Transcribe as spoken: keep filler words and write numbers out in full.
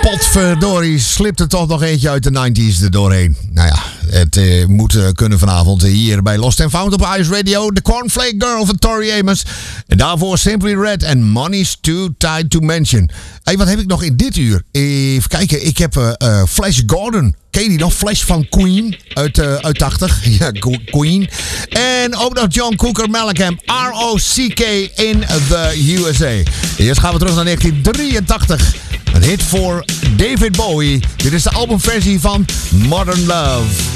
Potverdorie, slipt er toch nog eentje uit de nineties er doorheen. Nou ja, het uh, moet uh, kunnen vanavond uh, hier bij Lost and Found op Ice Radio. The Cornflake Girl van Tori Amos. En daarvoor Simply Red en Money's Too Tight to Mention. Hey, wat heb ik nog in dit uur? Even kijken, ik heb uh, uh, Flash Gordon. Ken je die nog? Flash van Queen uit, uh, uit tachtig. Ja, Queen. En ook nog John Cougar Mellencamp. R O C K in the U S A. Eerst gaan we terug naar negentien drieëntachtig. Een hit voor David Bowie. Dit is de albumversie van Modern Love.